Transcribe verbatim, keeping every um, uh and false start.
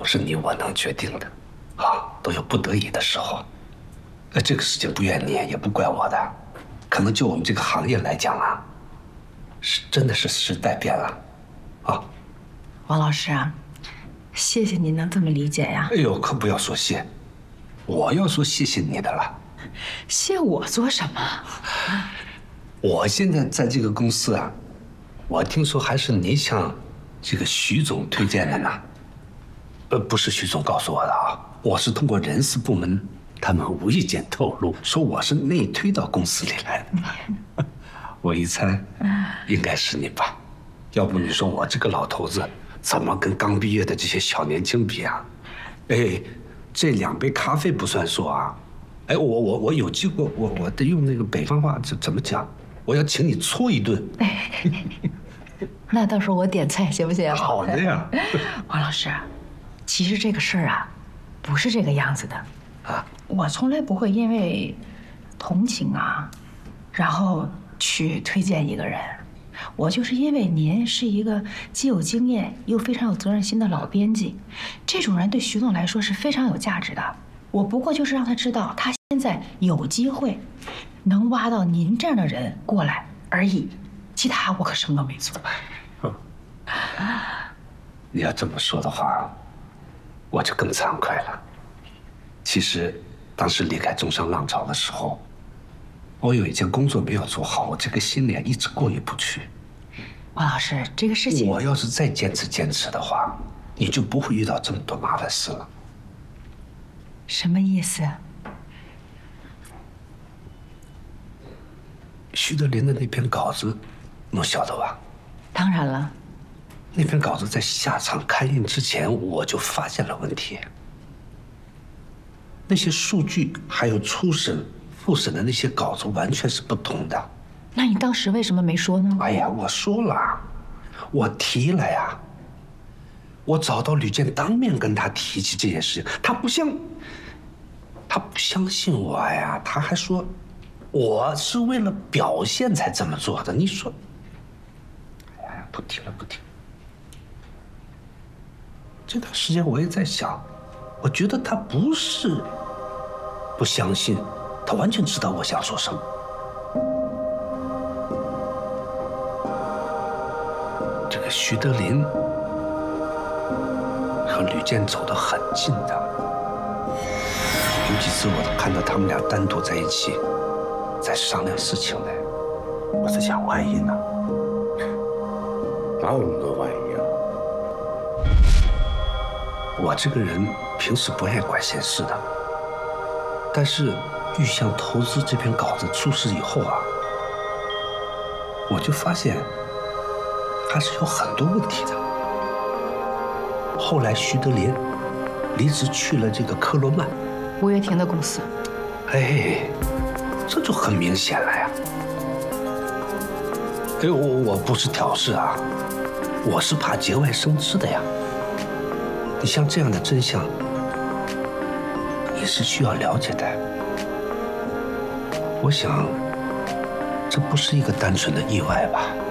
是你我能决定的，啊，都有不得已的时候。那这个事情不怨你，也不怪我的，可能就我们这个行业来讲啊，是真的是时代变了，啊。 王老师啊，谢谢您能这么理解呀。 哎呦，可不要说谢，我要说谢谢你的了。 谢我做什么？ 我现在在这个公司啊，我听说还是你向这个徐总推荐的呢。呃，不是徐总告诉我的啊，我是通过人事部门，他们无意间透露说我是内推到公司里来的。我一猜，应该是你吧？要不你说我这个老头子怎么跟刚毕业的这些小年轻比啊？哎，这两杯咖啡不算数啊！哎，我我我有机会，我我得用那个北方话，怎怎么讲？我要请你搓一顿。 那到时候我点菜行不行？ 好的呀。 王老师，其实这个事儿啊，不是这个样子的啊。我从来不会因为同情啊，然后去推荐一个人。我就是因为您是一个既有经验又非常有责任心的老编辑，这种人对徐总来说是非常有价值的。我不过就是让他知道，他现在有机会能挖到您这样的人过来而已，其他我可什么都没做。 你要这么说的话，我就更惭愧了。其实，当时离开中商浪潮的时候，我有一件工作没有做好，我这个心里一直过意不去。 王老师，这个事情， 我要是再坚持坚持的话，你就不会遇到这么多麻烦事了。 什么意思？ 徐德林的那篇稿子，侬晓得吧？ 当然了。 那篇稿子在下场刊印之前，我就发现了问题。那些数据还有初审、复审的那些稿子完全是不同的。 那你当时为什么没说呢？ 哎呀，我说了，我提了呀。我找到吕健，当面跟他提起这件事情，他不相，他不相信我呀，他还说我是为了表现才这么做的。你说，哎呀，不提了，不提了。这段时间我也在想，我觉得他不是不相信，他完全知道我想说什么。这个徐德林和吕健走得很近的，有几次我都看到他们俩单独在一起，在商量事情呢。我在想，万一呢？ 哪有那么多万一啊？ 我这个人平时不爱管闲事的，但是玉象投资这篇稿子出事以后啊，我就发现还是有很多问题的。后来徐德林离职去了这个科罗曼， 吴月婷的公司。 哎，这就很明显了呀。哎，我我不是挑事啊，我是怕节外生枝的呀。你像这样的真相，你是需要了解的。我想，这不是一个单纯的意外吧？